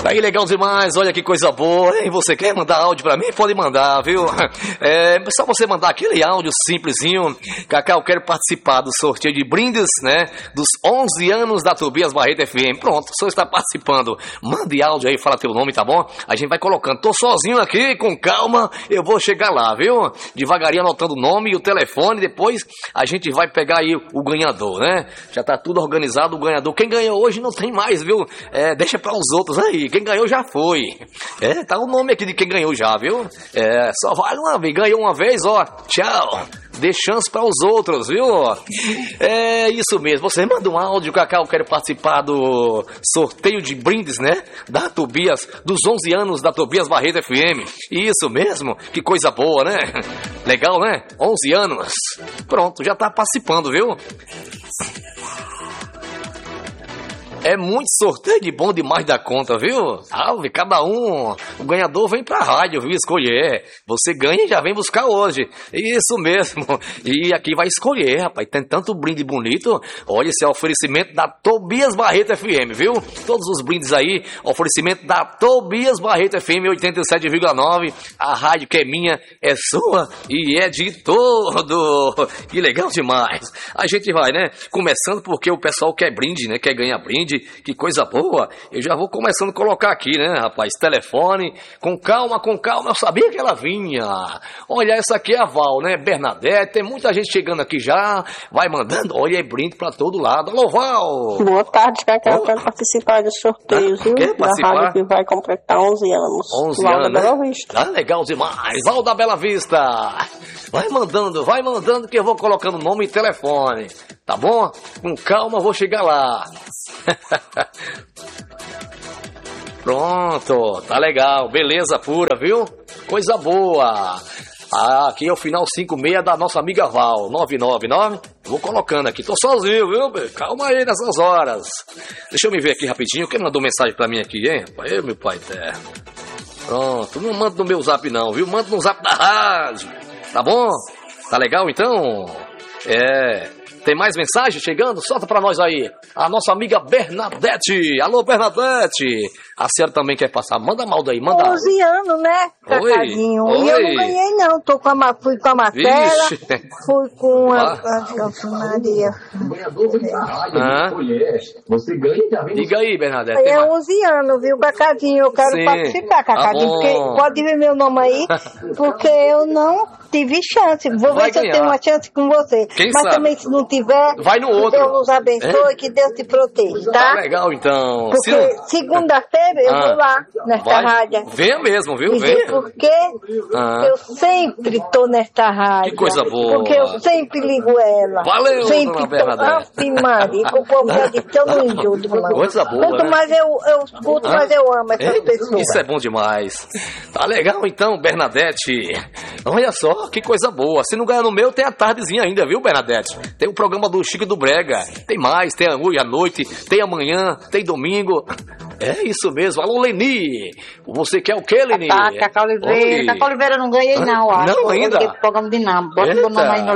Tá aí, legal demais, olha que coisa boa, hein? Você quer mandar áudio pra mim? Pode mandar, viu? É só você mandar aquele áudio simplesinho. Cacá, eu quero participar do sorteio de brindes, né? Dos 11 anos da Tobias Barreto FM. Pronto, o senhor está participando. Mande áudio aí, fala teu nome, tá bom? A gente vai colocando. Tô sozinho aqui, com calma, eu vou chegar lá, viu? Devagarinho anotando o nome e o telefone, depois a gente vai pegar aí o ganhador, né? Já tá tudo organizado, o ganhador. Quem ganhou hoje não tem mais, viu? Deixa para os outros aí. Quem ganhou já foi. Tá o nome aqui de quem ganhou já, viu? Só vale uma vez. Ganhou uma vez, ó. Tchau. Dê chance para os outros, viu? É isso mesmo. Você manda um áudio, Cacá, eu quero participar do sorteio de brindes, né? Da Tobias, dos 11 anos da Tobias Barreto FM. Isso mesmo. Que coisa boa, né? Legal, né? 11 anos. Pronto, já tá participando, viu? É muito sorteio de bom demais da conta, viu? Salve, cada um. O ganhador vem pra rádio, viu? Escolher. Você ganha e já vem buscar hoje. Isso mesmo. E aqui vai escolher, rapaz. Tem tanto brinde bonito. Olha, esse é o oferecimento da Tobias Barreto FM, viu? Todos os brindes aí. Oferecimento da Tobias Barreto FM 87,9. A rádio que é minha, é sua e é de todo. Que legal demais. A gente vai, né? Começando porque o pessoal quer brinde, né? Quer ganhar brinde. Que coisa boa. Eu já vou começando a colocar aqui, né, rapaz? Telefone. Com calma, eu sabia que ela vinha. Olha, essa aqui é a Val, né? Bernadette. Tem muita gente chegando aqui já. Vai mandando. Olha, é brinde pra todo lado. Alô, Val. Boa tarde, Cacá. Eu quero participar dos sorteios, viu? Quer participar? Da rádio que vai completar 11 anos. 11 Val anos, da Bela né? Vista. Ah, legal demais. Val da Bela Vista. Vai mandando que eu vou colocando nome e telefone. Tá bom? Com calma, eu vou chegar lá. Pronto, tá legal, beleza pura, viu? Coisa boa. Aqui é o final 56 da nossa amiga Val, 999. Vou colocando aqui, tô sozinho, viu? Calma aí nessas horas. Deixa eu me ver aqui rapidinho, quem mandou mensagem pra mim aqui, hein? Ei, meu pai eterno. Pronto, não manda no meu zap não, viu? Manda no zap da rádio, tá bom? Tá legal então? Tem mais mensagem chegando? Solta pra nós aí. A nossa amiga Bernadette. Alô, Bernadette. A senhora também quer passar? Manda mal daí, manda. 11 anos, né, Cacadinho? Oi. E eu não ganhei, não. Fui com a Marcela, fui com a Maria. Você ganha e já vem. Diga aí, Bernadette. É 11 anos, viu, Cacadinho? Eu quero participar, Cacadinho. Porque pode ver meu nome aí, porque eu não tive chance. Vou ver se eu tenho uma chance com você. Quem Mas sabe? Também, se não tiver, vai no outro. Que Deus nos abençoe, que Deus te proteja, tá? Tá legal, então. Porque segunda-feira eu vou lá, nesta rádio. Venha mesmo, viu? Venha. Porque eu sempre tô nesta rádio. Que coisa boa. Porque eu sempre ligo ela. Valeu, sempre dona Bernadette. Maria, que o povo já disse que eu não enjoo. Coisa boa, quanto né? mais eu escuto, mais eu amo essas pessoas. Isso é bom demais. Tá legal, então, Bernadette. Olha só, que coisa boa. Se não ganhar no meu, tem a tardezinha ainda, viu, Bernadette? Tem o programa do Chico e do Brega. Tem mais, tem hoje à noite, tem amanhã, tem domingo. É isso mesmo. Alô, Leni. Você quer o quê, Leni? Tá, Cacá Oliveira. Cacá Oliveira eu não ganhei, não, acho. Não, ainda? Eu programa de nada. Bota meu nome aí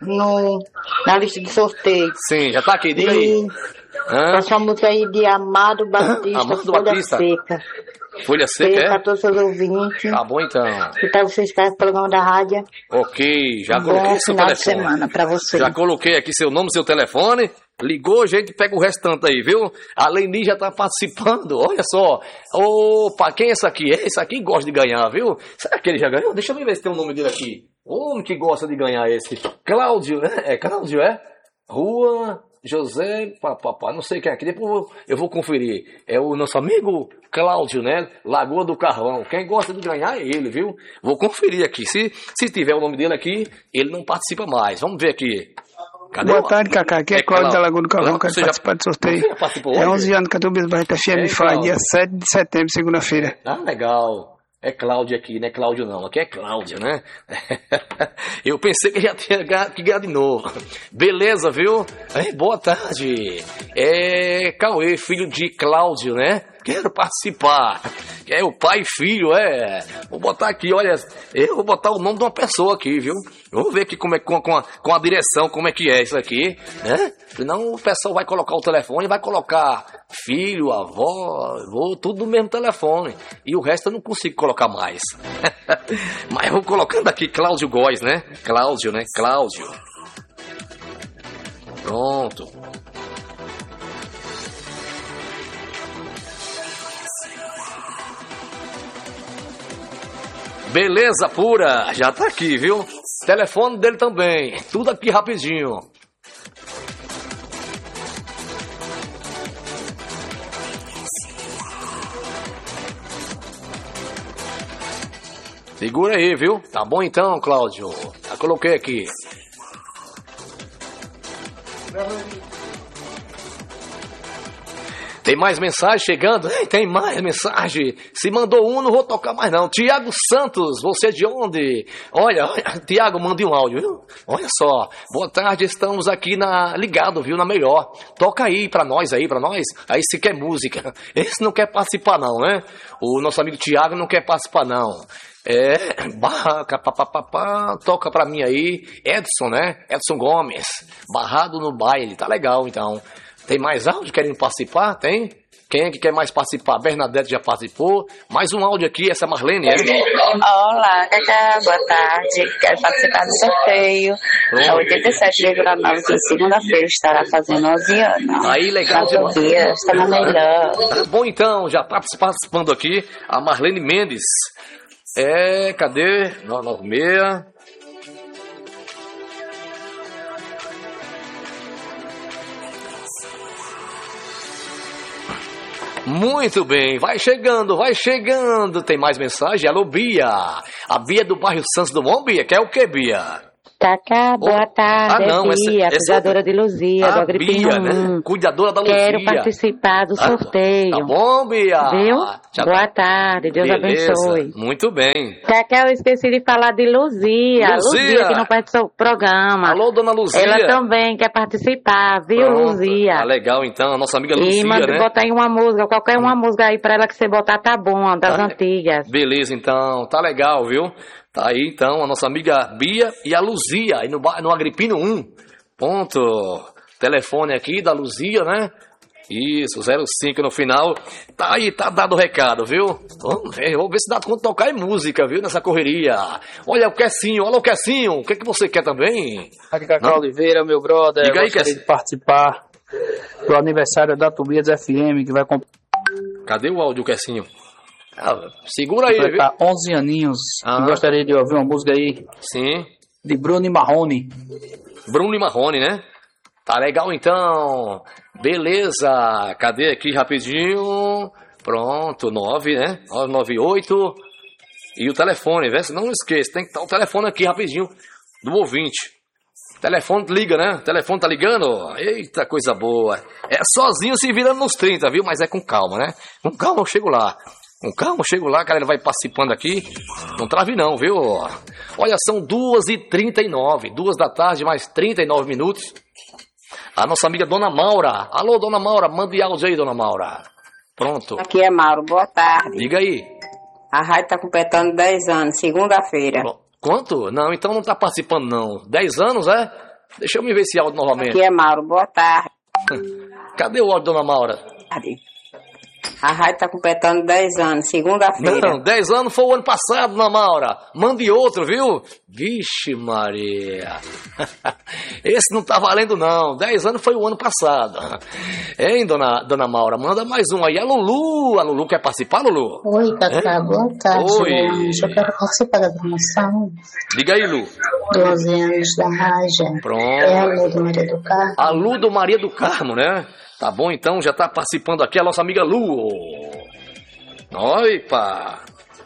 na lista de sorteio. Sim, já tá aqui, diga aí. Essa música aí de Amado Batista, Amado Folha Batista. Seca. Folha Seca, Para todos os seus ouvintes. Tá bom, então. Que tal você estar no programa da rádio? Ok, já coloquei seu final telefone. de semana pra você. Já coloquei aqui seu nome, seu telefone. Ligou, a gente pega o restante aí, viu? A Leni já tá participando, olha só. Opa, quem é esse aqui? Esse aqui gosta de ganhar, viu? Será que ele já ganhou? Deixa eu ver se tem o nome dele aqui. Homem que gosta de ganhar esse. Cláudio, né? É Cláudio, é? Rua José, papapá, não sei quem é aqui. Depois eu vou conferir. É o nosso amigo Cláudio, né? Lagoa do Carvão. Quem gosta de ganhar é ele, viu? Vou conferir aqui. Se tiver o nome dele aqui, ele não participa mais. Vamos ver aqui. Cadê? Boa tarde, Cacá. Aqui é Cláudio da Lagoa do Carvão, quero participar do sorteio. Você já participou hoje? É 11 anos que a Tobias Barreto FM faz, dia 7 de setembro, segunda-feira. Ah, legal. É Cláudio aqui, não é Cláudio não. Aqui é Cláudio, né? Eu pensei que já tinha que ganhar de novo. Beleza, viu? Boa tarde. É Cauê, filho de Cláudio, né? Quero participar. Que é o pai e filho, Vou botar aqui, olha, eu vou botar o nome de uma pessoa aqui, viu? Vamos ver aqui como é com a direção, como é que é isso aqui, né? Senão o pessoal vai colocar o telefone e vai colocar filho, avó, tudo no mesmo telefone. E o resto eu não consigo colocar mais. Mas eu vou colocando aqui Cláudio Góes, né? Cláudio. Pronto. Beleza pura, já tá aqui, viu? Telefone dele também, tudo aqui rapidinho. Segura aí, viu? Tá bom então, Cláudio. Já coloquei aqui. Tem mais mensagem chegando? Tem mais mensagem. Se mandou um, não vou tocar mais não. Tiago Santos, você de onde? Olha, Tiago, mande um áudio, viu? Olha só. Boa tarde, estamos aqui ligado, viu? Na melhor. Toca aí pra nós. Aí se quer música. Esse não quer participar não, né? O nosso amigo Tiago não quer participar não. Barraca, toca pra mim aí. Edson, né? Edson Gomes. Barrado no baile. Tá legal, então. Tem mais áudio querendo participar? Tem? Quem é que quer mais participar? Bernadette já participou. Mais um áudio aqui, essa é Marlene, Olá, Cacá, boa tarde. Quero participar do sorteio. É 87,9, que segunda-feira estará fazendo 11 anos. Aí, legal. Está na melhor. Tá bom, então, já tá participando aqui a Marlene Mendes. Cadê? 996... Muito bem, vai chegando. Tem mais mensagem? Alô, Bia. A Bia do bairro Santos Dumont, Bia. Quer o que, Bia? Cacá, boa tarde. Bia, cuidadora de Luzia, do Agripino Bia, né? Cuidadora da Luzia. Quero participar do sorteio. Tá bom, Bia. Viu? Boa tarde, Deus abençoe. Muito bem. Cacá, eu esqueci de falar de Luzia. Luzia, que não participou do programa. Alô, dona Luzia. Ela também quer participar, viu, pronto. Luzia? Tá legal, então, a nossa amiga Luzia, e manda botar aí uma música, qualquer uma música aí pra ela que você botar tá bom, das antigas. Beleza, então, tá legal, viu? Tá aí, então, a nossa amiga Bia e a Luzia, aí no Agripino 1. Ponto. Telefone aqui da Luzia, né? Isso, 05 no final. Tá aí, tá dado o recado, viu? Vamos ver se dá conta de tocar em música, viu? Nessa correria. Olha o Quessinho, alô Quessinho, o que você quer também? Aqui Cacá Oliveira, meu brother. Diga aí, gostaria de participar do aniversário da Tobias FM, que vai... Cadê o áudio, Quessinho? Segura aí, viu? 11 aninhos. Gostaria de ouvir uma música aí. Sim. De Bruno e Marrone. Bruno e Marrone, né? Tá legal então. Beleza. Cadê aqui rapidinho? Pronto, 9, né? 998. E o telefone, vê? Não esqueça, tem que estar o telefone aqui rapidinho do ouvinte. Telefone liga, né? Telefone tá ligando? Eita, coisa boa. É sozinho se virando nos 30, viu? Mas é com calma, né? Com calma eu chego lá. A galera vai participando aqui. Não trave não, viu? Olha, são 2h39, 2 da tarde, mais 39 minutos. A nossa amiga Dona Maura. Alô, Dona Maura, mande áudio aí, Dona Maura. Pronto. Aqui é Mauro, boa tarde. Diga aí. A rádio tá completando 10 anos, segunda-feira. Quanto? Não, então não tá participando não. 10 anos, é? Deixa eu me ver esse áudio novamente. Aqui é Mauro, boa tarde. Cadê o áudio, Dona Maura? A rádio tá completando 10 anos, segunda-feira. Não, 10 anos foi o ano passado, Dona Maura. Mande outro, viu? Vixe Maria. Esse não tá valendo não. 10 anos foi o ano passado. Hein, Dona Maura? Manda mais um aí. A Lulu quer participar, Lulu? Oi, Cacá, boa tarde. Oi. Eu quero participar da promoção. Diga aí, Lu. 12 anos da Raja. Pronto. É a Lu do Maria do Carmo. A Lu do Maria do Carmo, né? Tá bom, então, já tá participando aqui a nossa amiga Lu. Opa!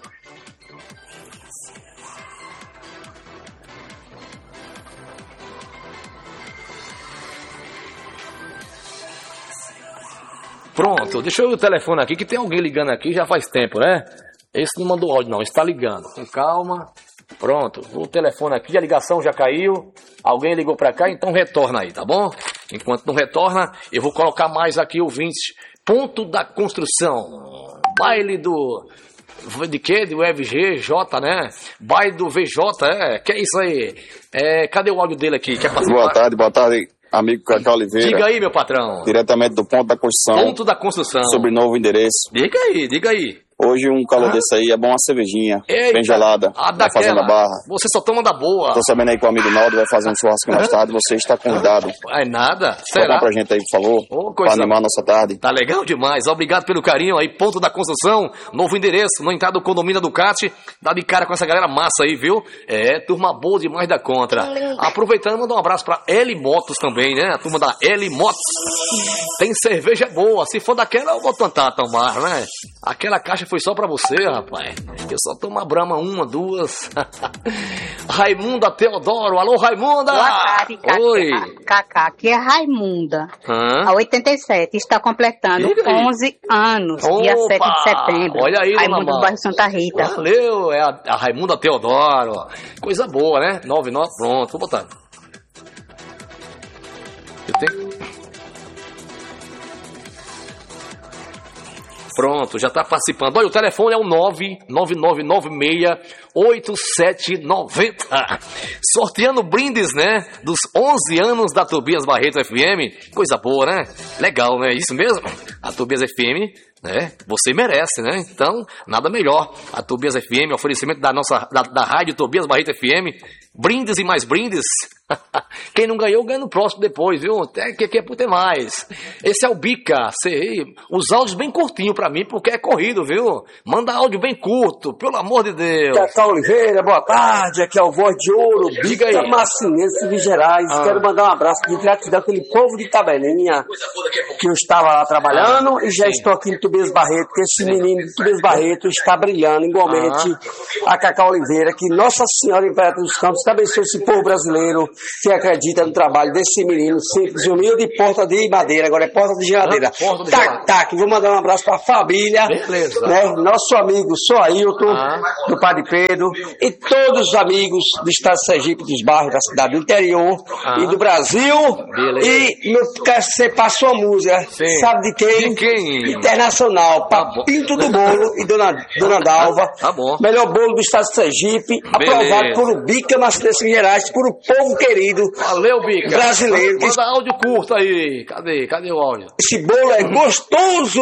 Pronto, deixa eu ver o telefone aqui, que tem alguém ligando aqui já faz tempo, né? Esse não mandou áudio não, está ligando. Com calma. Pronto, o telefone aqui, a ligação já caiu. Alguém ligou pra cá, então retorna aí, tá bom? Enquanto não retorna, eu vou colocar mais aqui ouvintes. Ponto da construção. Baile de quê? Do FGJ, né? Baile do VJ, que é isso aí? Cadê o áudio dele aqui? Quer participar? Boa tarde, amigo Cacá Oliveira. Diga aí, meu patrão. Diretamente do Ponto da Construção. Ponto da Construção. Sobre novo endereço. Diga aí. Hoje um calor desse aí é bom uma cervejinha. Eita, bem gelada. Da Fazenda Barra. Você só toma da boa. Tô sabendo aí que o amigo Naldo vai fazer um churrasco mais tarde. Você está convidado. É nada. Será? Conta pra gente aí, por favor. Pra animar a nossa tarde. Tá legal demais. Obrigado pelo carinho aí. Ponto da Construção. Novo endereço. No entrada do condomínio do CAT. Dá de cara com essa galera massa aí, viu? Turma boa demais da contra. Aproveitando, mandar um abraço pra L Motos também, né? A turma da L Motos. Tem cerveja boa. Se for daquela, eu vou tentar tomar, né? Aquela caixa foi só pra você, rapaz. Eu só tomo a Brahma 1, 2. Raimunda Teodoro. Alô, Raimunda! Boa tarde, Oi. Cacá. Aqui é Raimunda. A 87. Está completando 11 anos. Dia 7 de setembro. Olha aí, Raimunda do bairro Santa Rita. Valeu, é a Raimunda Teodoro. Coisa boa, né? 99, pronto. Vou botar. Eu tenho... Pronto, já tá participando. Olha, o telefone é o 999968790. Sorteando brindes, né? Dos 11 anos da Tobias Barreto FM. Coisa boa, né? Legal, né? Isso mesmo? A Tobias FM, né? Você merece, né? Então, nada melhor. A Tobias FM, oferecimento da rádio Tobias Barreto FM. Brindes e mais brindes. Quem não ganhou, ganha no próximo depois, viu? Até que é por ter mais. Esse é o Bica. Os áudios bem curtinhos pra mim, porque é corrido, viu? Manda áudio bem curto, pelo amor de Deus. Cacá Oliveira, boa tarde. Aqui é o Voz de Ouro, Bica Massinense, Minas Gerais. Quero mandar um abraço de gratidão àquele povo de Tabelinha que eu estava lá trabalhando e já estou aqui em Tobias Barreto, que esse menino de Tobias Barreto está brilhando igualmente a Cacá Oliveira. Que Nossa Senhora Imperatriz dos Campos abençoe esse povo brasileiro que acredita no trabalho desse menino simples, humilde, porta de madeira, agora é porta de geladeira. Tac, vou mandar um abraço para a família, né? Nosso amigo Soailton, do Padre Pedro, e todos os amigos do estado de Sergipe, dos bairros da cidade do interior e do Brasil. E você passou a música, sabe de quem? Internacional, Papinto do Bolo e Dona Dalva. Melhor bolo do estado de Sergipe, aprovado por o Bica Massinense Minas Gerais, por o povo querido. Valeu, Bica. Brasileiro. Manda áudio curto aí. Cadê o áudio? Esse bolo é gostoso,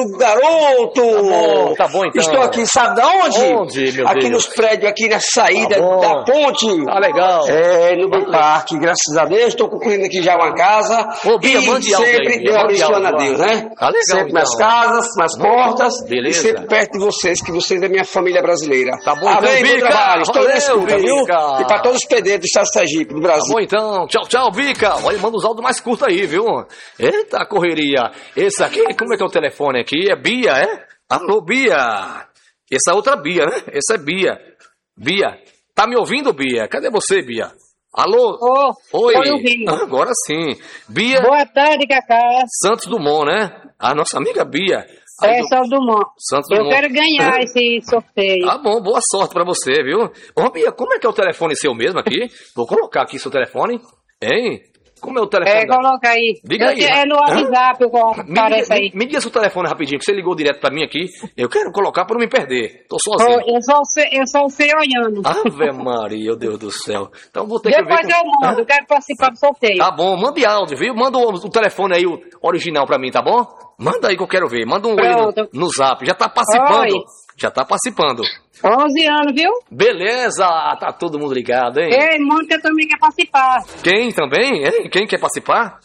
garoto. Tá bom então. Estou aqui, sabe de onde? Onde, meu aqui Deus? Nos prédios, aqui na saída da ponte. Tá legal. No Bem Parque, graças a Deus. Estou concluindo aqui já uma casa. Bia, e sempre Deus abençoando a Deus, né? Tá legal, sempre então. nas casas, nas portas. Beleza. E sempre perto de vocês, que vocês é minha família brasileira. Tá bom, Amém, então, bom Bica. trabalho. Estou na escuta, viu? Bica. E para todos os pedreiros do estado de Sergipe, do Brasil. Tá bom então. Tchau, Bica. Olha, manda os áudios mais curtos aí, viu? Eita, correria. Esse aqui, como é que é o telefone aqui? É Bia, é? Alô, Bia. Essa é outra Bia, né? Essa é Bia. Bia, tá me ouvindo, Bia? Cadê você, Bia? Alô? Oi. Agora sim. Bia. Boa tarde, Cacá. Santos Dumont, né? A nossa amiga Bia. Santos Dumont. Eu quero ganhar esse sorteio. Tá bom, boa sorte pra você, viu? Ô, Bia, como é que é o telefone seu mesmo aqui? Vou colocar aqui seu telefone. Hein? Como é o telefone? Coloca aí. Diga aí. É no WhatsApp, aparece aí. Me diga seu telefone rapidinho, que você ligou direto pra mim aqui. Eu quero colocar pra não me perder. Tô sozinho. Eu só sei olhando. Ave Maria, meu Deus do céu. Então vou ter que ver. Depois eu mando, eu quero participar do sorteio. Tá bom, mande áudio, viu? Manda o telefone aí, o original pra mim, tá bom? Manda aí que eu quero ver. Manda um oi no zap. Já tá participando. Oi. Já tá participando. 11 anos, viu? Beleza, tá todo mundo ligado, hein? Ei, Mônica também quer participar. Quem também? Hein? Quem quer participar?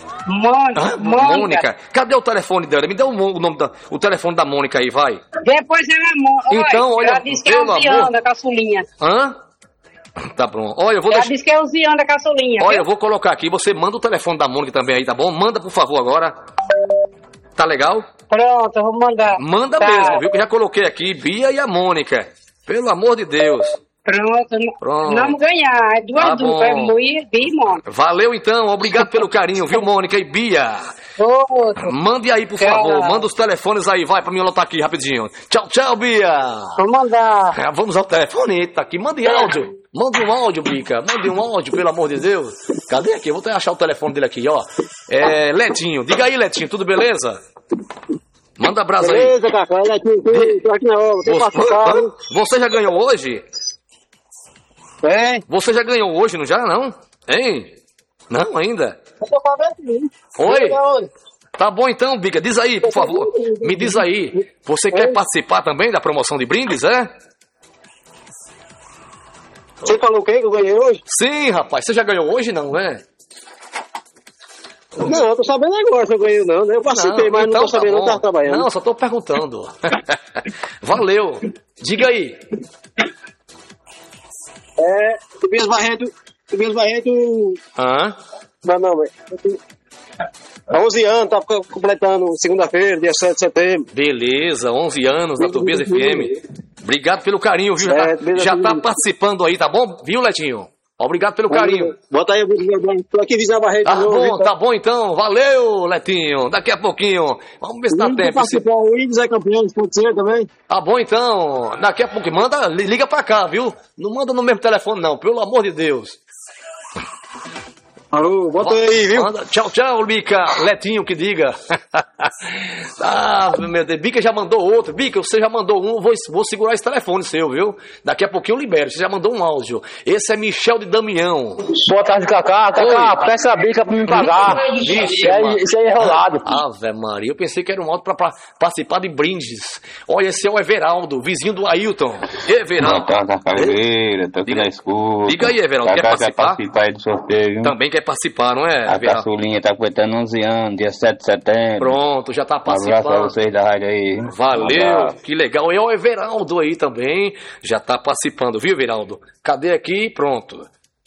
Mônica. Cadê o telefone dela? Me dá o nome o telefone da Mônica aí, vai. Depois ela Então, olha, ela disse que é o Zian da caçulinha. Tá bom. Olha, eu vou ela disse que é o Zian da caçulinha. Olha, viu? eu vou colocar aqui. Você manda o telefone da Mônica também aí, tá bom? Manda, por favor, agora. Tá legal? Pronto, eu vou mandar. Manda mesmo, viu? Que eu já coloquei aqui Bia e a Mônica. Pelo amor de Deus. Pronto. Vamos ganhar. É duas duplas. É Bia e Mônica. Valeu então. Obrigado pelo carinho, viu, Mônica e Bia? Mande aí, por favor. Manda os telefones aí, vai, pra mim anotar aqui rapidinho. Tchau, Bia. Vou mandar. Vamos ao telefone, tá aqui. Mande áudio. Mande um áudio, Bica. Mande um áudio, pelo amor de Deus. Cadê aqui? Eu vou até achar o telefone dele aqui, ó. Letinho. Diga aí, Letinho, tudo beleza? Manda abraço aí. Beleza, Cacá. Olha aqui, tô aqui na hora. Você já ganhou hoje? É? Você já ganhou hoje, não já? Não? Hein? Não, ainda? Oi? Tá bom então, Bica. Diz aí, por favor. Me diz aí. Você quer participar também da promoção de brindes, é? Você falou o quê que eu ganhei hoje? Sim, rapaz. Você já ganhou hoje, não, né? Não, eu tô sabendo agora se eu ganhei não, né? Eu participei, mas então não tô sabendo, não tava trabalhando. Não, só tô perguntando. Valeu. Diga aí. Tobias Barreto... Hã? Não, velho. 11 anos, tá completando segunda-feira, dia 7 de setembro. Beleza, 11 anos da Tobias FM. Obrigado pelo carinho, viu? Já tá participando aí, tá bom? Viu, Letinho? Obrigado pelo carinho. Bota aí, tô aqui visando a Barreto. Tá bom então. Valeu, Letinho. Daqui a pouquinho. Vamos ver se dá tempo. O Índios é campeão, pode ser também. Tá bom então. Daqui a pouco. Liga pra cá, viu? Não manda no mesmo telefone não, pelo amor de Deus. Alô, bota aí, viu? Tchau, Bica. Letinho que diga. Meu Deus. Bica já mandou outro. Bica, você já mandou um. Vou segurar esse telefone seu, viu? Daqui a pouquinho eu libero. Você já mandou um áudio. Esse é Michel de Damião. Boa tarde, Cacá. Cacá, peça a Bica pra me pagar. Isso aí é enrolado. Ave Maria. Eu pensei que era um áudio pra participar de brindes. Olha, esse é o Everaldo, vizinho do Ailton. Everaldo. Boa tarde, Cacá Oliveira. Tô aqui na escuta. Diga aí, Everaldo. Quer participar? Aí do sorteio, viu? Também quer participar, não é? A caçulinha tá completando 11 anos, dia 7 de setembro. Pronto, já tá participando. Um abraço pra vocês da rádio aí. Valeu, que legal. E o Everaldo aí também já tá participando, viu, Everaldo? Cadê aqui? Pronto.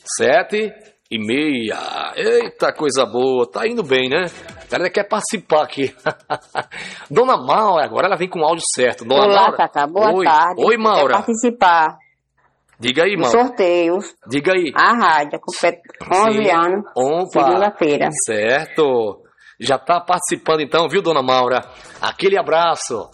7h30. Eita, coisa boa. Tá indo bem, né? A galera quer participar aqui. Dona Maura, agora ela vem com o áudio certo. Dona Olá, Maura. Cacá. Boa tarde. Oi, Maura. Quer participar? Diga aí, Maura. Sorteio. Diga aí. A rádio, completa 11 anos. Segunda-feira. Certo. Já tá participando então, viu, Dona Maura? Aquele abraço.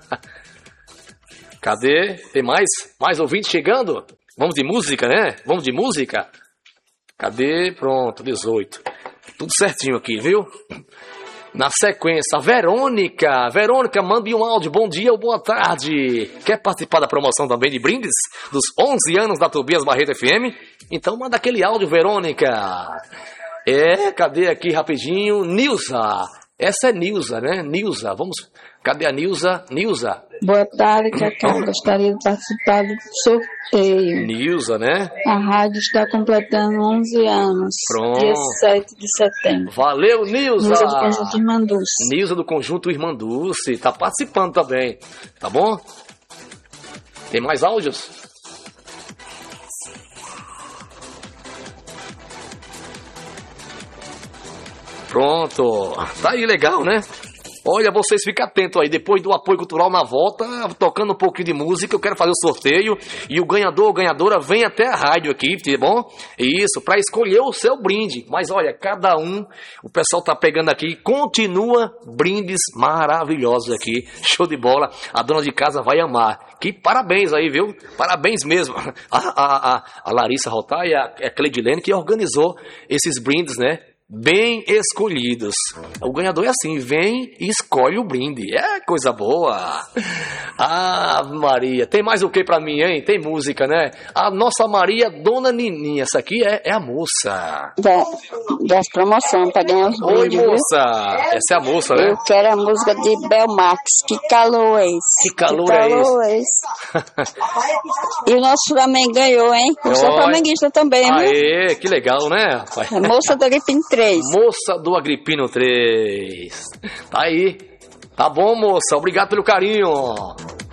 Cadê? Tem mais ouvintes chegando? Vamos de música, né? Vamos de música? Cadê? Pronto, 18. Tudo certinho aqui, viu? Na sequência, Verônica. Verônica, mande um áudio. Bom dia ou boa tarde. Quer participar da promoção também de brindes? Dos 11 anos da Tobias Barreto FM? Então manda aquele áudio, Verônica. Cadê aqui rapidinho? Nilza. Essa é Nilza, né? Nilza, vamos... Cadê a Nilza? Nilza. Boa tarde, Cacá. Gostaria de participar do sorteio. Nilza, né? A rádio está completando 11 anos. Pronto. Dia 7 de setembro. Valeu, Nilza. Nilza do Conjunto Irmanduce. Nilza do Conjunto Irmanduce. Tá participando também. Tá bom? Tem mais áudios? Pronto. Tá aí, legal, né? Olha, vocês fiquem atentos aí, depois do apoio cultural na volta, tocando um pouquinho de música, eu quero fazer o sorteio e o ganhador ou ganhadora vem até a rádio aqui, tá bom? Isso, para escolher o seu brinde. Mas olha, cada um, o pessoal tá pegando aqui, continua brindes maravilhosos aqui, show de bola, a dona de casa vai amar. Que parabéns aí, viu? Parabéns mesmo. A Larissa Rotar e a Cleidilene que organizou esses brindes, né? Bem escolhidos. O ganhador é assim, vem e escolhe o brinde. É coisa boa. Ah, Maria, tem mais o que pra mim, hein? Tem música, né? A nossa Maria, Dona Nininha, essa aqui é a moça. Das promoções pra ganhar os brindes. Oi, moça. Essa é a moça, né? Eu quero a música de Belmax. Que calor é esse? Que calor é esse? E o nosso Flamengo ganhou, hein? Eu sou flamenguista também, hein? Aê, que legal, né, rapaz? A moça do Agripino 3. Moça do Agripino 3. Tá aí. Tá bom, moça. Obrigado pelo carinho.